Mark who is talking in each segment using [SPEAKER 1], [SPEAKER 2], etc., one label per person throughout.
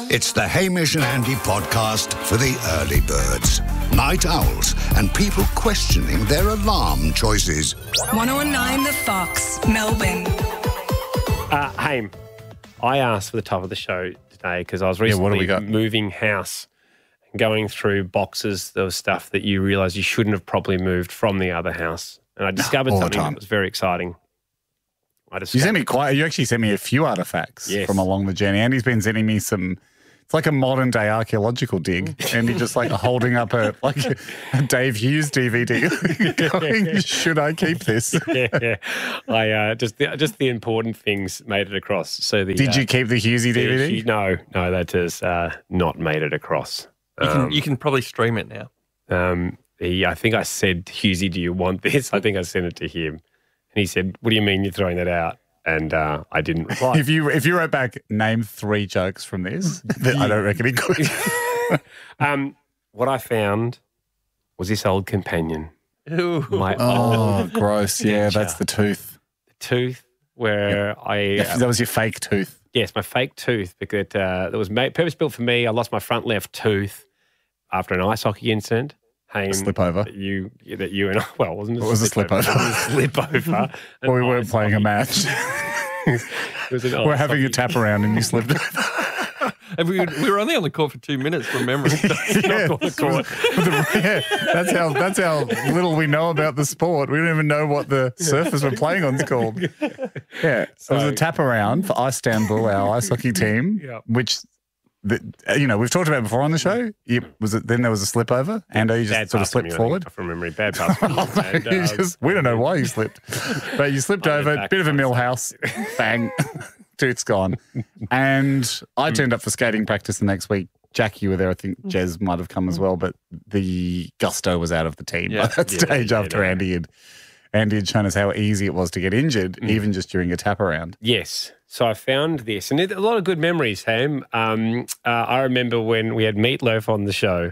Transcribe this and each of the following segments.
[SPEAKER 1] It's the Hamish and Andy podcast for the early birds, night owls, and people questioning their alarm choices.
[SPEAKER 2] 1019 The Fox, Melbourne.
[SPEAKER 3] Haim, I asked for the top of the show today because I was recently moving house and going through boxes. There was stuff that you realise you shouldn't have probably moved from the other house. And I discovered something that was very exciting.
[SPEAKER 4] You actually sent me a few artefacts from along the journey. Andy's been sending me it's like a modern day archaeological dig. And he's just like holding up a Dave Hughes DVD going, should I keep this?
[SPEAKER 3] Yeah. I just the important things made it across. So
[SPEAKER 4] Did you keep the Hughesy DVD?
[SPEAKER 3] No, that has not made it across.
[SPEAKER 5] You can probably stream it now.
[SPEAKER 3] I think I said, Hughesy, do you want this? I think I sent it to him. And he said, what do you mean you're throwing that out? And I didn't reply.
[SPEAKER 4] If you wrote back, name 3 jokes from this, I don't reckon he could.
[SPEAKER 3] What I found was this old companion.
[SPEAKER 5] Ooh.
[SPEAKER 4] Gross. Yeah, that's the tooth.
[SPEAKER 3] The tooth where
[SPEAKER 4] that was your fake tooth.
[SPEAKER 3] Yes, my fake tooth. Because that was purpose-built for me. I lost my front left tooth after an ice hockey incident.
[SPEAKER 4] A slipover.
[SPEAKER 3] That you and I, well, wasn't it?
[SPEAKER 4] It was a slipover.
[SPEAKER 3] It was a slipover.
[SPEAKER 4] Well, we weren't playing a match. We're having a tap around and you slipped over.
[SPEAKER 5] And we were only on the court for 2 minutes from memory.
[SPEAKER 4] That's how little we know about the sport. We don't even know what the surface we're playing on is called. Yeah. So it was a tap around for Istanbul, our ice hockey team, which... we've talked about before on the show. Then there was a slip over, and you just sort of slipped forward.
[SPEAKER 3] From memory, bad pass.
[SPEAKER 4] We don't know why you slipped, but you slipped over. Bit of a Millhouse, bang, tooth's gone. And I turned up for skating practice the next week. Jack, you were there. I think Jez might have come as well, but the gusto was out of the team by that stage after Andy had shown us how easy it was to get injured, even just during a tap around.
[SPEAKER 3] Yes. So I found this, and a lot of good memories, Ham. I remember when we had Meatloaf on the show,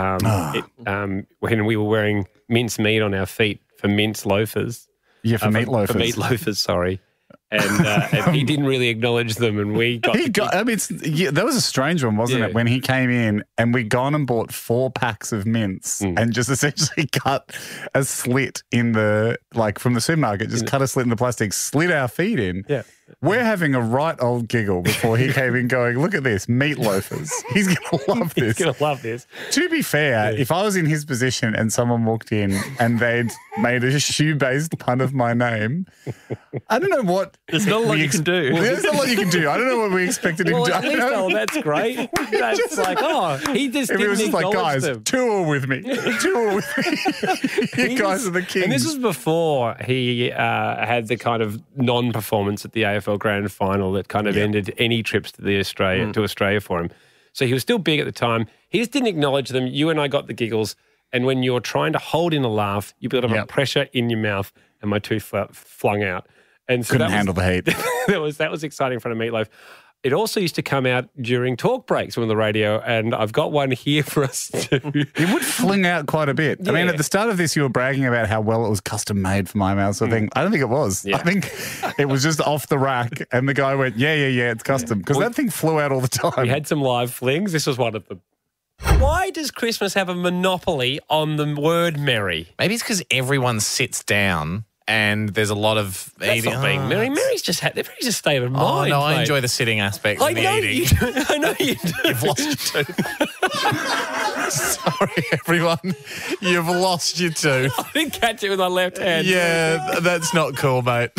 [SPEAKER 3] when we were wearing mince meat on our feet for mince loafers.
[SPEAKER 4] Yeah, for meat loafers.
[SPEAKER 3] For meat loafers, sorry. And he didn't really acknowledge them, and we got...
[SPEAKER 4] that was a strange one, wasn't it? When he came in and we'd gone and bought 4 packs of mince and just essentially cut a slit in the, from the supermarket, cut a slit in the plastic, slid our feet in.
[SPEAKER 3] Yeah.
[SPEAKER 4] We're having a right old giggle before he came in going, look at this, meat loafers. He's going to love this.
[SPEAKER 3] He's going to love this.
[SPEAKER 4] To be fair, if I was in his position and someone walked in and they'd made a shoe-based pun of my name, I don't know what...
[SPEAKER 5] There's not a lot you can do.
[SPEAKER 4] There's not a lot you can do. I don't know what we expected him to do.
[SPEAKER 3] At least, that's great. That's he just didn't
[SPEAKER 4] was just like, guys,
[SPEAKER 3] them.
[SPEAKER 4] tour with me. Tour with me. You guys are the kings.
[SPEAKER 3] And this was before he had the kind of non-performance at the AFL Grand Final that kind of ended any trips to Australia for him. So he was still big at the time. He just didn't acknowledge them. You and I got the giggles. And when you're trying to hold in a laugh, you build up a pressure in your mouth, and my tooth flung out. And so
[SPEAKER 4] couldn't handle the heat.
[SPEAKER 3] that was exciting in front of Meatloaf. It also used to come out during talk breaks on the radio, and I've got one here for us too.
[SPEAKER 4] It would fling out quite a bit. Yeah. I mean, at the start of this, you were bragging about how well it was custom made for my mouth. So I don't think it was. Yeah. I think it was just off the rack, and the guy went, yeah, it's custom. Because that thing flew out all the time.
[SPEAKER 3] We had some live flings. This was one of them. Why does Christmas have a monopoly on the word merry?
[SPEAKER 6] Maybe it's because everyone sits down and there's a lot of eating.
[SPEAKER 3] That's not being merry. Merry's just a state of mind.
[SPEAKER 6] Oh, no, I enjoy the sitting aspect of the eating.
[SPEAKER 3] I know you do.
[SPEAKER 6] You've lost your tooth. Sorry, everyone. You've lost your tooth.
[SPEAKER 3] I didn't catch it with my left hand.
[SPEAKER 6] Yeah, that's not cool, mate.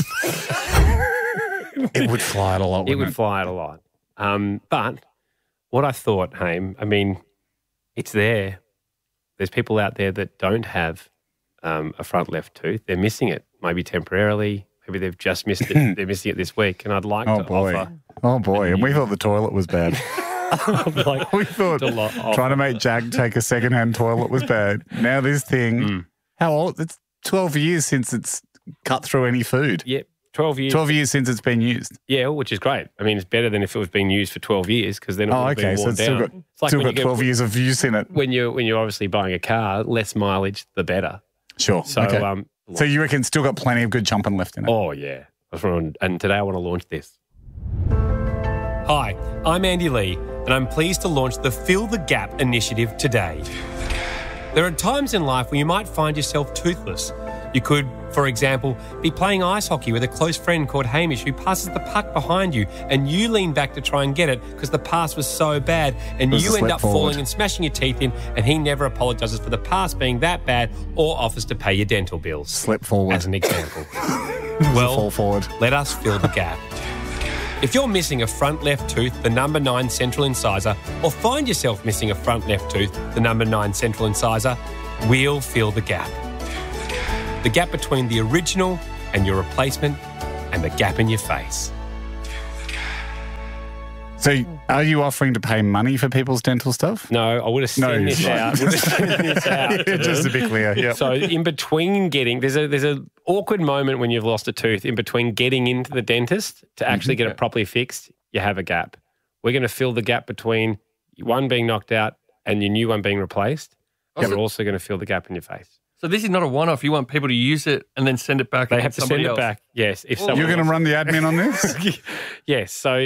[SPEAKER 4] It would fly out a lot,
[SPEAKER 3] It would fly out a lot. But what I thought, Haim, I mean, it's there. There's people out there that don't have a front left tooth. They're missing it, maybe temporarily. Maybe they've just missed it. They're missing it this week, and I'd like to offer.
[SPEAKER 4] Oh, boy. And we thought the toilet was bad. We thought trying to make Jack take a second-hand toilet was bad. Now this thing, how old? It's 12 years since it's cut through any food.
[SPEAKER 3] Yep. 12 years.
[SPEAKER 4] 12 years since it's been used.
[SPEAKER 3] Yeah, which is great. I mean, it's better than if it was being used for 12 years because then it would have been worn down.
[SPEAKER 4] Still got 12 years of use in it.
[SPEAKER 3] When you're obviously buying a car, less mileage, the better.
[SPEAKER 4] Sure.
[SPEAKER 3] So,
[SPEAKER 4] okay. So you reckon still got plenty of good chumping left in it?
[SPEAKER 3] Oh, yeah. And today I want to launch this. Hi, I'm Andy Lee, and I'm pleased to launch the Fill the Gap initiative today. There are times in life when you might find yourself toothless. You could, for example, be playing ice hockey with a close friend called Hamish who passes the puck behind you and you lean back to try and get it because the pass was so bad and you end up falling and smashing your teeth in and he never apologises for the pass being that bad or offers to pay your dental bills.
[SPEAKER 4] Slip forward.
[SPEAKER 3] As an example.
[SPEAKER 4] Fall forward.
[SPEAKER 3] Let us fill the gap. If you're missing a front left tooth, the number 9 central incisor, or find yourself missing a front left tooth, the number 9 central incisor, we'll fill the gap. The gap between the original and your replacement, and the gap in your face.
[SPEAKER 4] So are you offering to pay money for people's dental stuff?
[SPEAKER 3] No, I would have sent this out.
[SPEAKER 4] Just to be clear. Yep.
[SPEAKER 3] So in between getting, there's a awkward moment when you've lost a tooth. In between getting into the dentist to actually get it properly fixed, you have a gap. We're going to fill the gap between one being knocked out and your new one being replaced. And we're also going to fill the gap in your face.
[SPEAKER 5] So this is not a one-off. You want people to use it and then send it back.
[SPEAKER 3] They have to send it back. Yes. If
[SPEAKER 4] You're going to run the admin on this?
[SPEAKER 3] Yes. So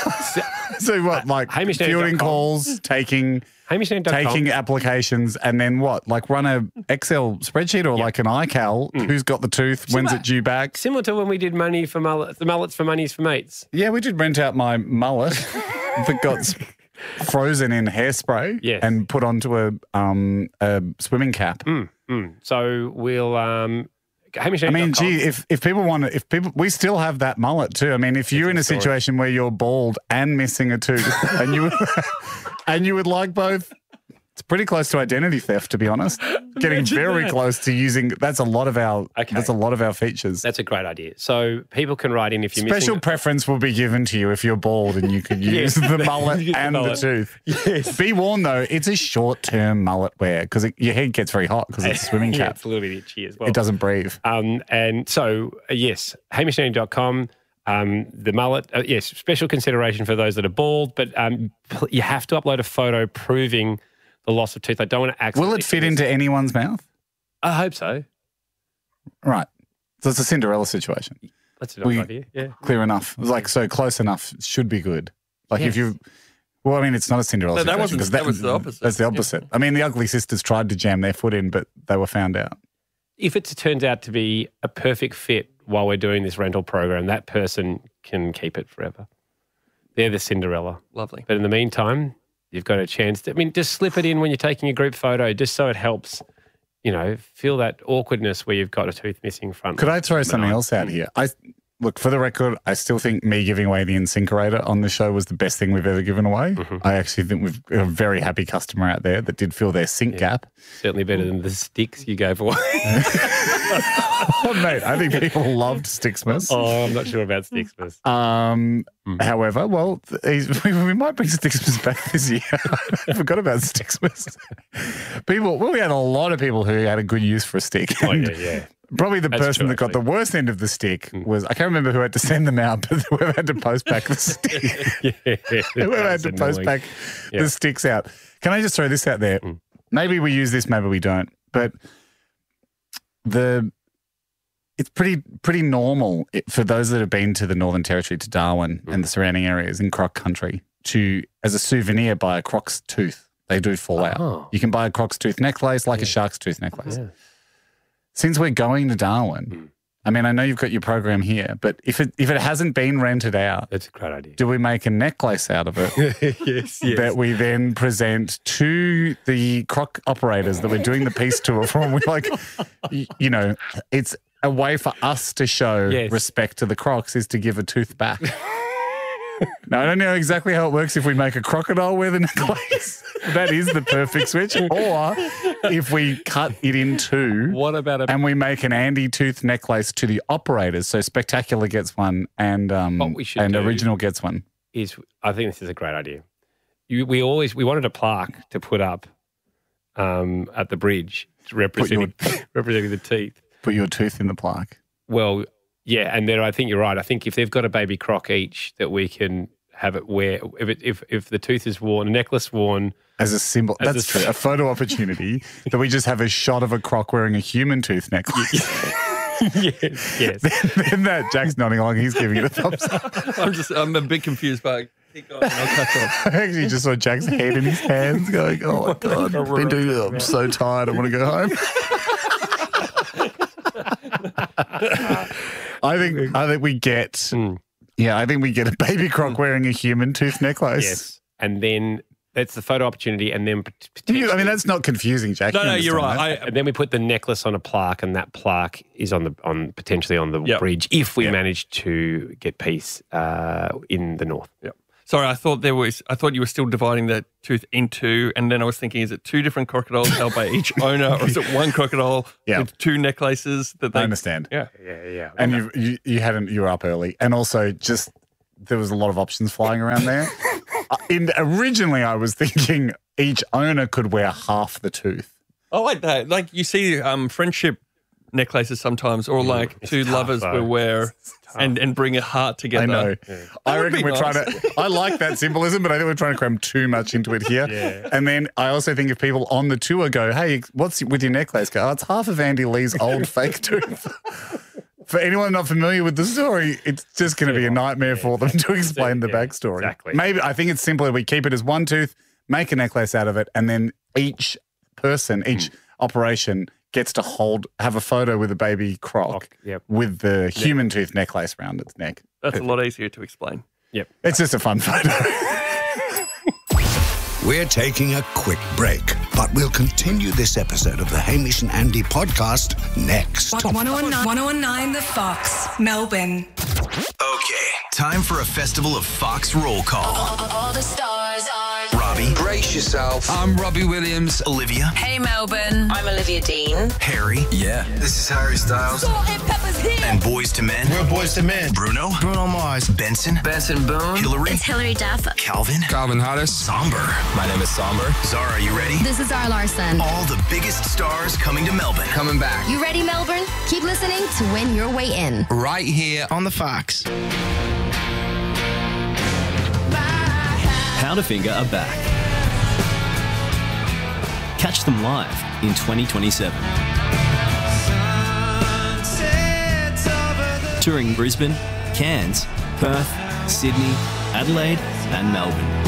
[SPEAKER 4] what? Like fielding calls, taking applications, and then what? Like run a Excel spreadsheet or like an iCal? Who's got the tooth? When's it due back?
[SPEAKER 3] Similar to when we did money for mullets, the mullets for Money's for Mates.
[SPEAKER 4] Yeah, we did rent out my mullet that got frozen in hairspray and put onto a swimming cap.
[SPEAKER 3] So we'll Hamish.
[SPEAKER 4] I mean, gee, if people want to, we still have that mullet too. I mean, if you're in a situation where you're bald and missing a tooth, and you would like both, it's pretty close to identity theft, to be honest. Getting very close to using. That's a lot of our. That's a lot of our features.
[SPEAKER 3] That's a great idea. So people can write in if you're
[SPEAKER 4] Special preference will be given to you if you're bald and you could use the mullet and the tooth. Yes. Be warned though, it's a short-term mullet wear because your head gets very hot because it's a swimming cap.
[SPEAKER 3] It's a little bit itchy as well.
[SPEAKER 4] It doesn't breathe.
[SPEAKER 3] And so yes, HamishNanny.com. The mullet, yes, special consideration for those that are bald, but you have to upload a photo proving the loss of tooth. I don't want to accidentally.
[SPEAKER 4] Will it fit into anyone's mouth?
[SPEAKER 3] I hope so.
[SPEAKER 4] Right. So it's a Cinderella situation.
[SPEAKER 3] That's a good idea. Yeah.
[SPEAKER 4] Clear enough. Like, so close enough should be good. Like if you, well, I mean, it's not a Cinderella situation.
[SPEAKER 5] That was the opposite.
[SPEAKER 4] That's the opposite. Yeah. I mean, the Ugly Sisters tried to jam their foot in, but they were found out.
[SPEAKER 3] If it turns out to be a perfect fit while we're doing this rental program, that person can keep it forever. They're the Cinderella.
[SPEAKER 5] Lovely.
[SPEAKER 3] But in the meantime, you've got a chance to, just slip it in when you're taking a group photo, just so it helps, feel that awkwardness where you've got a tooth missing front.
[SPEAKER 4] Could I throw something else out here? Look, for the record, I still think me giving away the InSinkerator on the show was the best thing we've ever given away. Mm-hmm. I actually think we've got a very happy customer out there that did fill their sink gap.
[SPEAKER 3] Certainly better than the sticks you gave away.
[SPEAKER 4] Oh, mate, I think people loved Sticksmas.
[SPEAKER 3] Oh, I'm not sure about Sticksmas.
[SPEAKER 4] However, well, we might bring Sticksmas back this year. I forgot about Sticksmas. We had a lot of people who had a good use for a stick.
[SPEAKER 3] Oh, yeah.
[SPEAKER 4] Probably the person that got the worst end of the stick was, I can't remember who had to send them out, but whoever had to post back the stick. Whoever had to post back the sticks out. Can I just throw this out there? Maybe we use this, maybe we don't. But it's pretty normal for those that have been to the Northern Territory, to Darwin and the surrounding areas in Croc country, to, as a souvenir, buy a Croc's tooth. They do fall out. You can buy a Croc's tooth necklace like a shark's tooth necklace. Yeah. Since we're going to Darwin, I mean, I know you've got your program here, but if it hasn't been rented out,
[SPEAKER 3] that's a great idea.
[SPEAKER 4] Do we make a necklace out of it?
[SPEAKER 3] Yes.
[SPEAKER 4] That we then present to the Croc operators that we're doing the peace tour from. We're like, it's a way for us to show respect to the Crocs is to give a tooth back. Now, I don't know exactly how it works if we make a crocodile wear the necklace. That is the perfect switch. Or if we cut it in two and we make an Andy tooth necklace to the operators. So Spectacular gets one and Original gets one.
[SPEAKER 3] I think this is a great idea. We wanted a plaque to put up at the bridge representing the teeth.
[SPEAKER 4] Put your tooth in the plaque.
[SPEAKER 3] Well, yeah, and then I think you're right. I think if they've got a baby Croc each, that we can have it wear, if the tooth is worn, a necklace worn.
[SPEAKER 4] As a symbol. That's true. A photo opportunity that we just have a shot of a Croc wearing a human tooth necklace.
[SPEAKER 3] Yes.
[SPEAKER 4] Then that Jack's nodding along, he's giving it a thumbs up.
[SPEAKER 5] I'm a bit confused by Keep going. I'll catch up.
[SPEAKER 4] I actually just saw Jack's head in his hands going, oh, my God, I'm so tired. I want to go home. I think we get a baby croc wearing a human tooth necklace.
[SPEAKER 3] Yes. And then that's the photo opportunity. And then
[SPEAKER 4] that's not confusing, Jack.
[SPEAKER 5] No, you're right.
[SPEAKER 3] And then we put the necklace on a plaque, and that plaque is potentially on the bridge if we manage to get peace in the north.
[SPEAKER 5] Yep. Sorry, I thought you were still dividing that tooth into, and then I was thinking, is it two different crocodiles held by each owner, or is it one crocodile with two necklaces? I
[SPEAKER 4] understand.
[SPEAKER 5] Yeah.
[SPEAKER 4] And you were up early, and also just there was a lot of options flying around there. Originally, I was thinking each owner could wear half the tooth.
[SPEAKER 5] I like that. Like you see friendship necklaces sometimes, or like two lovers will wear and bring a heart together.
[SPEAKER 4] I know. Yeah. I reckon we're trying to. I like that symbolism, but I think we're trying to cram too much into it here. Yeah. And then I also think if people on the tour go, "Hey, what's with your necklace?" Go, "Oh, it's half of Andy Lee's old fake tooth." For anyone not familiar with the story, it's just going to be a nightmare for them to explain the backstory.
[SPEAKER 3] Exactly.
[SPEAKER 4] Maybe I think it's simpler. We keep it as one tooth, make a necklace out of it, and then each operation gets to have a photo with a baby croc with the human tooth necklace around its neck.
[SPEAKER 5] That's a lot easier to explain.
[SPEAKER 3] Yep.
[SPEAKER 4] It's just a fun photo.
[SPEAKER 1] We're taking a quick break, but we'll continue this episode of the Hamish and Andy podcast next.
[SPEAKER 2] 1019 The Fox, Melbourne.
[SPEAKER 7] Okay, time for a festival of Fox roll call.
[SPEAKER 8] All the stars are...
[SPEAKER 7] Robbie.
[SPEAKER 9] Brace yourself.
[SPEAKER 7] I'm Robbie Williams. Olivia.
[SPEAKER 8] Hey, Melbourne. I'm Olivia Dean.
[SPEAKER 7] Harry.
[SPEAKER 9] Yeah. This is Harry Styles.
[SPEAKER 8] Salt and Pepper's here.
[SPEAKER 7] And Boys to Men.
[SPEAKER 9] We're Boys to Men.
[SPEAKER 7] Bruno.
[SPEAKER 9] Bruno Mars.
[SPEAKER 7] Benson.
[SPEAKER 9] Benson Boone.
[SPEAKER 7] Hillary.
[SPEAKER 8] It's Hillary Duff.
[SPEAKER 7] Calvin.
[SPEAKER 9] Calvin Harris.
[SPEAKER 7] Somber.
[SPEAKER 9] My name is Somber.
[SPEAKER 7] Zara, you ready?
[SPEAKER 8] This is Zara Larson.
[SPEAKER 7] All the biggest stars coming to Melbourne.
[SPEAKER 9] Coming back.
[SPEAKER 8] You ready, Melbourne? Keep listening to win your way in.
[SPEAKER 9] Right here on the Fox.
[SPEAKER 10] Powderfinger are back. Catch them live in 2027. Touring Brisbane, Cairns, Perth, Sydney, Adelaide and Melbourne.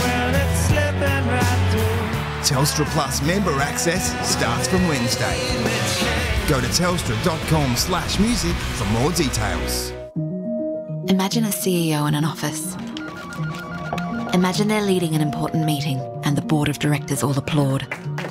[SPEAKER 11] Telstra Plus member access starts from Wednesday. Go to telstra.com/music for more details.
[SPEAKER 12] Imagine a CEO in an office. Imagine they're leading an important meeting and the board of directors all applaud.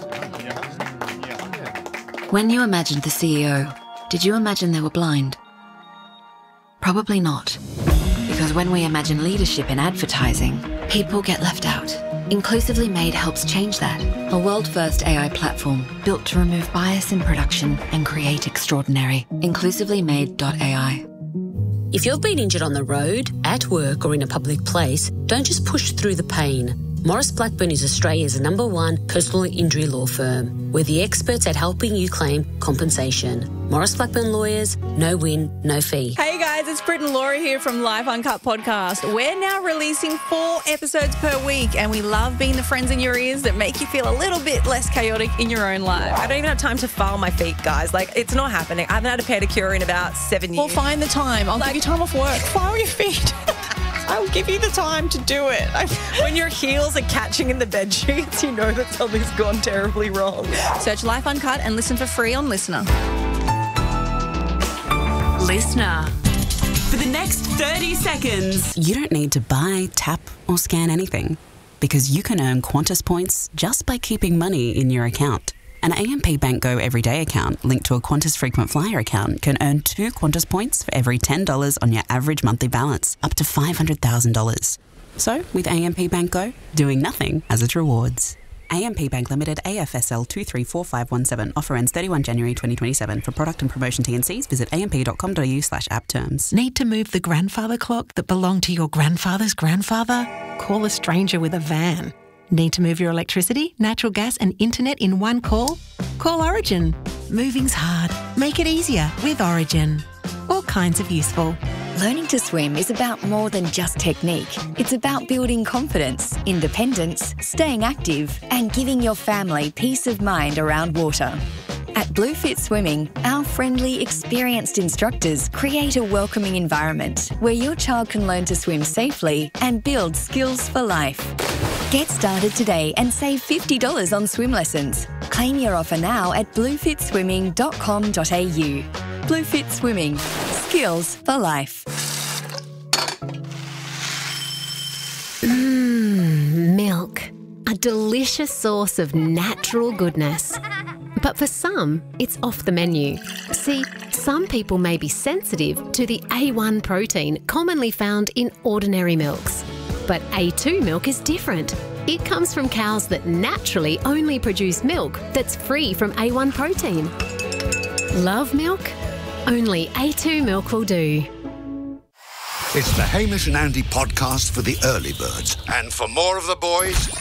[SPEAKER 12] When you imagined the CEO, did you imagine they were blind? Probably not. Because when we imagine leadership in advertising, people get left out. Inclusively Made helps change that. A world-first AI platform built to remove bias in production and create extraordinary. InclusivelyMade.ai.
[SPEAKER 13] If you've been injured on the road, at work or in a public place, don't just push through the pain. Morris Blackburn is Australia's #1 personal injury law firm. We're the experts at helping you claim compensation. Morris Blackburn Lawyers, no win, no fee.
[SPEAKER 14] Hey guys, it's Britt and Laura here from Life Uncut Podcast. We're now releasing 4 episodes per week, and we love being the friends in your ears that make you feel a little bit less chaotic in your own life.
[SPEAKER 15] I don't even have time to file my feet, guys. Like, it's not happening. I haven't had a pedicure in about 7 years.
[SPEAKER 14] Well, find the time. I'll give you time off work. File your feet. I'll give you the time to do it.
[SPEAKER 15] When your heels are catching in the bed sheets, you know that something's gone terribly wrong.
[SPEAKER 14] Search Life Uncut and listen for free on Listener.
[SPEAKER 2] Listener. For the next 30 seconds.
[SPEAKER 16] You don't need to buy, tap, or scan anything because you can earn Qantas points just by keeping money in your account. An AMP Bank Go Everyday account linked to a Qantas Frequent Flyer account can earn 2 Qantas points for every $10 on your average monthly balance, up to $500,000. So, with AMP Bank Go, doing nothing has its rewards. AMP Bank Limited, AFSL 234517. Offer ends 31 January 2027. For product and promotion T&Cs, visit amp.com.au/app terms.
[SPEAKER 17] Need to move the grandfather clock that belonged to your grandfather's grandfather? Call a stranger with a van. Need to move your electricity, natural gas and internet in one call? Call Origin. Moving's hard. Make it easier with Origin. All kinds of useful.
[SPEAKER 18] Learning to swim is about more than just technique. It's about building confidence, independence, staying active, and giving your family peace of mind around water. At Bluefit Swimming, our friendly, experienced instructors create a welcoming environment where your child can learn to swim safely and build skills for life. Get started today and save $50 on swim lessons. Claim your offer now at bluefitswimming.com.au. Bluefit Swimming. Skills for life.
[SPEAKER 19] Milk. A delicious source of natural goodness. But for some, it's off the menu. See, some people may be sensitive to the A1 protein commonly found in ordinary milks. But A2 milk is different. It comes from cows that naturally only produce milk that's free from A1 protein. Love milk? Only A2 milk will do.
[SPEAKER 1] It's the Hamish and Andy podcast for the early birds. And for more of the boys,